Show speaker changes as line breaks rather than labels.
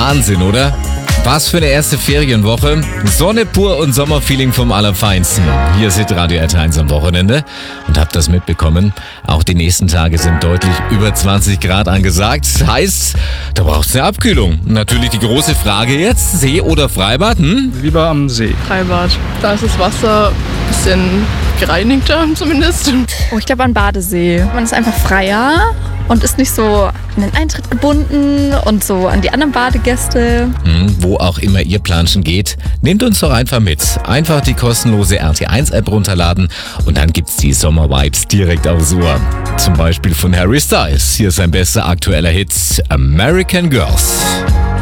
Wahnsinn, oder? Was für eine erste Ferienwoche. Sonne pur und Sommerfeeling vom Allerfeinsten. Hier ist Radio RT1 am Wochenende und habt das mitbekommen. Auch die nächsten Tage sind deutlich über 20 Grad angesagt. Heißt, da braucht's eine Abkühlung. Natürlich die große Frage jetzt, See oder Freibad?
Lieber am See.
Freibad. Da ist das Wasser ein bisschen gereinigter zumindest.
Oh, ich glaube an Badesee. Man ist einfach freier und ist nicht so an den Eintritt gebunden und so an die anderen Badegäste.
Wo auch immer ihr Planschen geht, nehmt uns doch einfach mit. Einfach die kostenlose RT1-App runterladen und dann gibt's die Sommer-Vibes direkt aufs Ohr. Zum Beispiel von Harry Styles. Hier ist sein bester aktueller Hit, American Girls.